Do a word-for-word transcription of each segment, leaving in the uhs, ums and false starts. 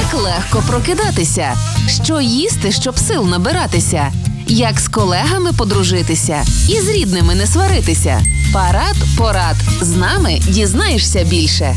Як легко прокидатися? Що їсти, щоб сил набиратися? Як з колегами подружитися? І з рідними не сваритися? Парад порад. З нами дізнаєшся більше.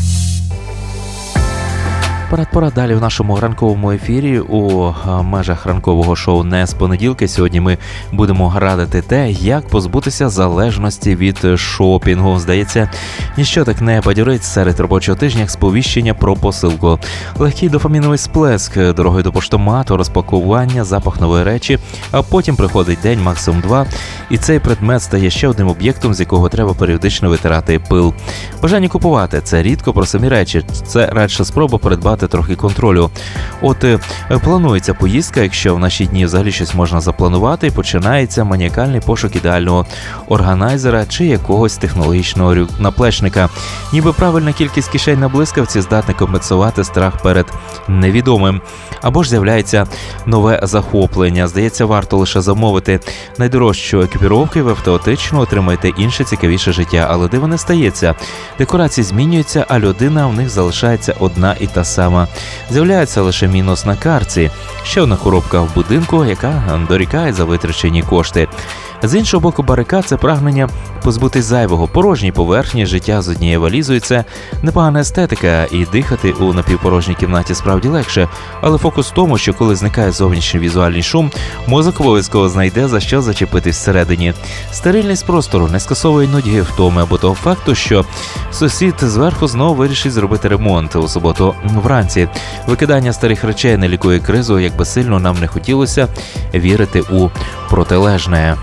Парад-порад далі в нашому ранковому ефірі у межах ранкового шоу «Не з понеділка». Сьогодні ми будемо радити те, як позбутися залежності від шопінгу. Здається, ніщо так не бадьорить серед робочого тижня, як сповіщення про посилку. Легкий дофаміновий сплеск, дорогою до поштомату, розпакування, запах нової речі, а потім приходить день, максимум два, і цей предмет стає ще одним об'єктом, з якого треба періодично витирати пил. Бажання купувати – це рідко про самі речі, це радше спроба передбати трохи контролю. От е, планується поїздка, якщо в наші дні взагалі щось можна запланувати, починається маніакальний пошук ідеального органайзера чи якогось технологічного наплечника. Ніби правильна кількість кишень на блискавці здатна компенсувати страх перед невідомим. Або ж з'являється нове захоплення. Здається, варто лише замовити найдорожчу екіпіровку, ви автоматично отримаєте інше цікавіше життя. Але диво не стається. Декорації змінюються, а людина в них залишається одна і та сама. З'являється лише мінус на картці. Ще одна коробка в будинку, яка дорікає за витрачені кошти. З іншого боку барикад – це прагнення позбутись зайвого. Порожній поверхні життя з однією валізою – це непогана естетика, і дихати у напівпорожній кімнаті справді легше. Але фокус в тому, що коли зникає зовнішній візуальний шум, мозок обов'язково знайде, за що зачепитись всередині. Стерильність простору не скасовує нудьги, втоми або того факту, що сусід зверху знову вирішить зробити ремонт у суботу вранці. Викидання старих речей не лікує кризу, якби сильно нам не хотілося вірити у протилежне.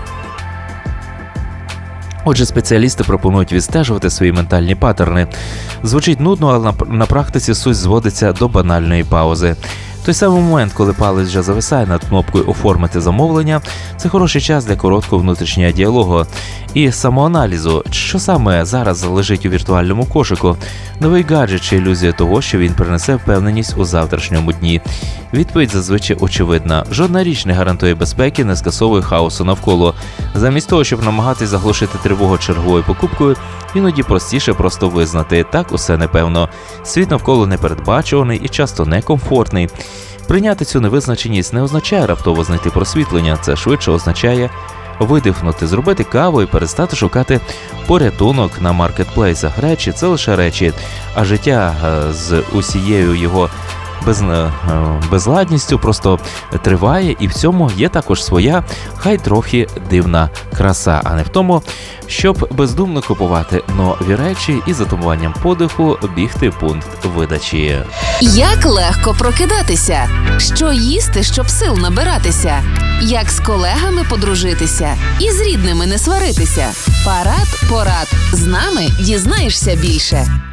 Отже, спеціалісти пропонують відстежувати свої ментальні паттерни. Звучить нудно, але на, на практиці суть зводиться до банальної паузи. Той самий момент, коли палець вже зависає над кнопкою «Оформити замовлення», це хороший час для короткого внутрішнього діалогу і самоаналізу. Що саме зараз лежить у віртуальному кошику? Новий гаджет чи ілюзія того, що він принесе впевненість у завтрашньому дні? Відповідь зазвичай очевидна. Жодна річ не гарантує безпеки, не скасовує хаосу навколо. Замість того, щоб намагатись заглушити тривогу черговою покупкою, іноді простіше просто визнати – так усе непевно. Світ навколо непередбачуваний і часто некомфортний. Прийняти цю невизначеність не означає раптово знайти просвітлення, це швидше означає видихнути, зробити каву і перестати шукати порятунок на маркетплейсах. Речі – це лише речі, а життя з усією його без, безладністю просто триває, і в цьому є також своя, хай трохи дивна краса, а не в тому, щоб бездумно купувати нові речі і затумуванням подиху бігти в пункт видачі. Як легко прокидатися? Що їсти, щоб сил набиратися? Як з колегами подружитися? І з рідними не сваритися? Парад порад. З нами дізнаєшся більше.